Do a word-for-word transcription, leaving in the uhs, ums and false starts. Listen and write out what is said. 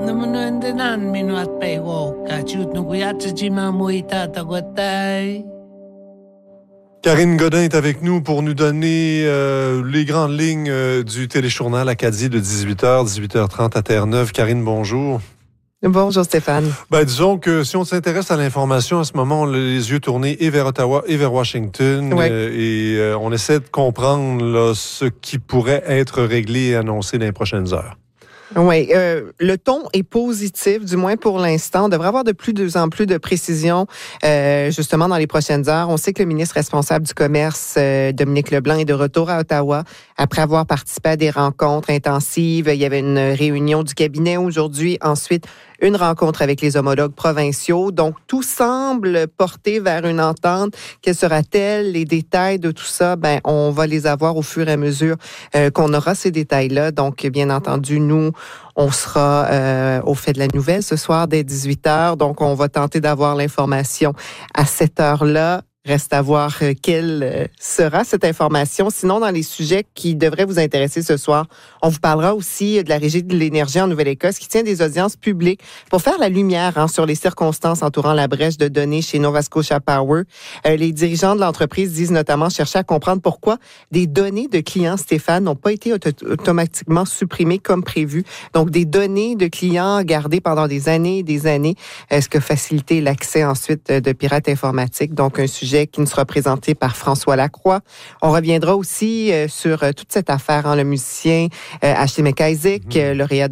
Namunuendenan minuat pego, kachut nukuyatchima muita tagotai. Karine Godin est avec nous pour nous donner euh, les grandes lignes euh, du téléjournal Acadie de dix-huit heures, dix-huit heures trente à Terre-Neuve. Karine, bonjour. Bonjour Stéphane. Ben, disons que si on s'intéresse à l'information, à ce moment, on a les yeux tournés et vers Ottawa et vers Washington. Ouais. Euh, et euh, on essaie de comprendre là, ce qui pourrait être réglé et annoncé dans les prochaines heures. Oui, euh, le ton est positif, du moins pour l'instant. On devrait avoir de plus en plus de précision, euh, justement, dans les prochaines heures. On sait que le ministre responsable du commerce, euh, Dominique Leblanc, est de retour à Ottawa après avoir participé à des rencontres intensives. Il y avait une réunion du cabinet aujourd'hui. Ensuite, une rencontre avec les homologues provinciaux. Donc, tout semble porter vers une entente. Quelle sera-t-elle? Les détails de tout ça, ben, on va les avoir au fur et à mesure euh, qu'on aura ces détails-là. Donc, bien entendu, nous, on sera euh, au fait de la nouvelle ce soir dès dix-huit heures. Donc, on va tenter d'avoir l'information à cette heure-là. Reste à voir euh, quelle euh, sera cette information. Sinon, dans les sujets qui devraient vous intéresser ce soir, on vous parlera aussi de la Régie de l'énergie en Nouvelle-Écosse qui tient des audiences publiques pour faire la lumière hein, sur les circonstances entourant la brèche de données chez Nova Scotia Power. Euh, les dirigeants de l'entreprise disent notamment chercher à comprendre pourquoi des données de clients, Stéphane, n'ont pas été auto- automatiquement supprimées comme prévu. Donc, des données de clients gardées pendant des années et des années, euh, ce qui a facilité l'accès ensuite de pirates informatiques. Donc, un sujet qui nous sera présenté par François Lacroix. On reviendra aussi euh, sur euh, toute cette affaire, hein, le musicien euh, Ashley McIsaac, mm-hmm. euh, lauréat